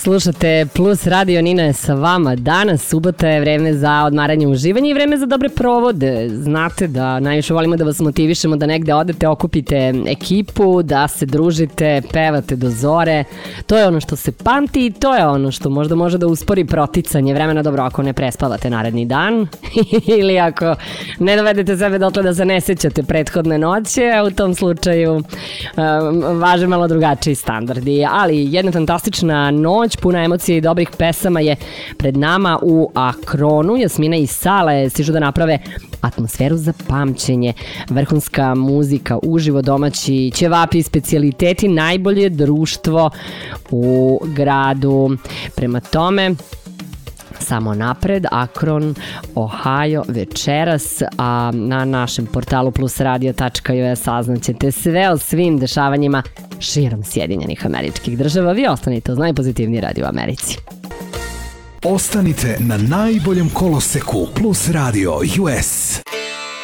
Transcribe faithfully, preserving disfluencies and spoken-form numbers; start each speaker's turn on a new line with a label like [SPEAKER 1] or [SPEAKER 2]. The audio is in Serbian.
[SPEAKER 1] Slušate Plus Radio, Nina je sa vama. Danas, subota, je vreme za odmaranje, uživanje i vreme za dobre provode. Znate da najviše volimo da vas motivišemo da negde odete, okupite ekipu, da se družite, pevate do zore. To je ono što se pamti i to je ono što možda može da uspori proticanje vremena. Dobro, ako ne prespavate naredni dan ili ako ne dovedete sebe dotle da se ne sećate prethodne noće, u tom slučaju um, važe malo drugačiji standardi. Ali jedna fantastična noć, puna emocija i dobrih pesama je pred nama u Akronu. Jasmina i Sale stižu da naprave atmosferu za pamćenje, vrhunska muzika, uživo, domaći ćevapi i specijaliteti, najbolje društvo u gradu. Prema tome, samo napred, Akron, Ohio, večeras, a na našem portalu plus radio tačka ju es saznaćete sve o svim dešavanjima širom Sjedinjenih Američkih Država. Vi ostanite uz najpozitivniji radio u Americi.
[SPEAKER 2] Ostanite na najboljem koloseku Plus Radio U S.